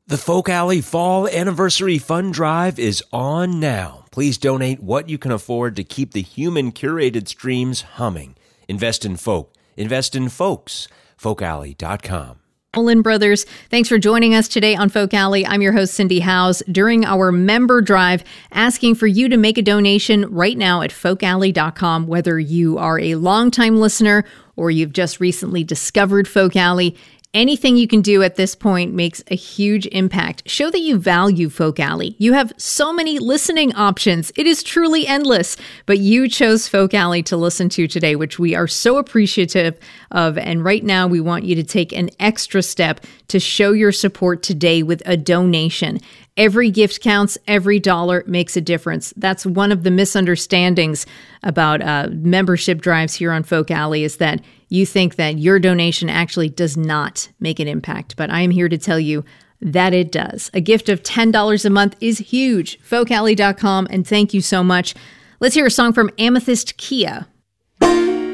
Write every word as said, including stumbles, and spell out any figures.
The Folk Alley Fall Anniversary Fund Drive is on now. Please donate what you can afford to keep the human-curated streams humming. Invest in folk. Invest in folks. folk alley dot com. Olin Brothers, thanks for joining us today on Folk Alley. I'm your host, Cindy Howes, during our member drive, asking for you to make a donation right now at folk alley dot com, whether you are a longtime listener or you've just recently discovered Folk Alley. Anything you can do at this point makes a huge impact. Show that you value Folk Alley. You have so many listening options. It is truly endless, but you chose Folk Alley to listen to today, which we are so appreciative of. And right now, we want you to take an extra step to show your support today with a donation. Every gift counts. Every dollar makes a difference. That's one of the misunderstandings about uh, membership drives here on Folk Alley, is that you think that your donation actually does not make an impact. But I am here to tell you that it does. A gift of ten dollars a month is huge. folk alley dot com, and thank you so much. Let's hear a song from Amethyst Kia.